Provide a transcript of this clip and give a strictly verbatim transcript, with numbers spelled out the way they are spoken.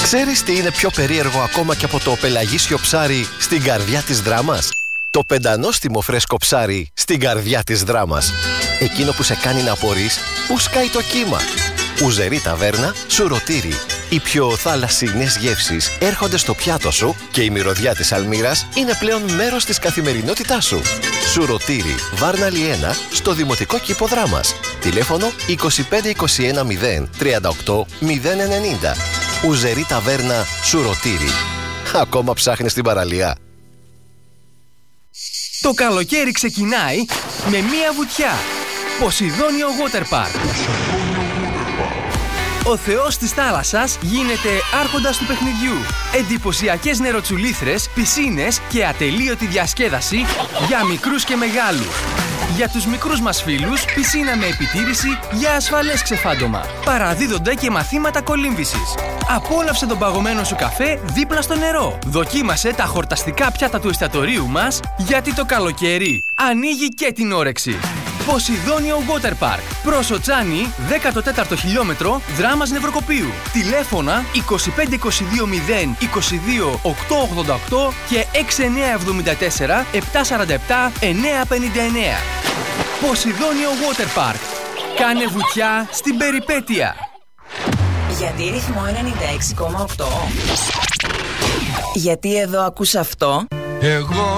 Ξέρεις τι είναι πιο περίεργο ακόμα και από το πελαγίσιο ψάρι στην καρδιά της Δράμας? Το πεντανόστιμο φρέσκο ψάρι στην καρδιά της Δράμας. Εκείνο που σε κάνει να απορείς που σκάει το κύμα. Ουζερή ταβέρνα, σουρωτήρι. Οι πιο θαλασσινές γεύσεις έρχονται στο πιάτο σου και η μυρωδιά της αλμύρας είναι πλέον μέρος της καθημερινότητάς σου. Σουρωτήρι, Βάρναλη ένα, στο Δημοτικό Κήπο Δράμας. Τηλέφωνο είκοσι πέντε είκοσι ένα μηδέν τριάντα οκτώ μηδέν ενενήντα. Ουζερή ταβέρνα, σουρωτήρι. Ακόμα ψάχνεις την παραλία? Το καλοκαίρι ξεκινάει με μία βουτιά. Ποσειδόνιο Water Park. Ο θεός της θάλασσας γίνεται άρχοντας του παιχνιδιού. Εντυπωσιακές νεροτσουλήθρες, πισίνες και ατελείωτη διασκέδαση για μικρούς και μεγάλους. Για τους μικρούς μας φίλους, πισίνα με επιτήρηση για ασφαλές ξεφάντωμα. Παραδίδονται και μαθήματα κολύμβησης. Απόλαυσε τον παγωμένο σου καφέ δίπλα στο νερό. Δοκίμασε τα χορταστικά πιάτα του εστιατορίου μας, γιατί το καλοκαίρι ανοίγει και την όρεξη. Ποσειδόνιο Water Park. Προς Τσάνι, δέκατο τέταρτο χιλιόμετρο, Δράμας Νευροκοπείου. Τηλέφωνα είκοσι πέντε είκοσι δύο μηδέν είκοσι δύο οκτακόσια ογδόντα οκτώ και έξι εννιά εβδομήντα τέσσερα επτακόσια σαράντα επτά εννιακόσια πενήντα εννέα. Ποσειδόνιο Water Park. Κάνε βουτιά στην περιπέτεια. Γιατί ρυθμό ενενήντα έξι κόμμα οκτώ? Γιατί εδώ ακούς αυτό? Εγώ